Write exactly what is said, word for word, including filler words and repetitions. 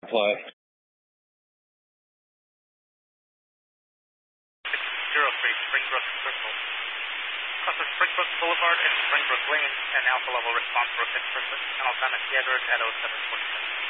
Fly. zero three, Springbrook Circle. Cross Springbrook Boulevard and Springbrook Lane, and Alpha level response for six person, and Alzheimer's Edward at oh seven forty-seven.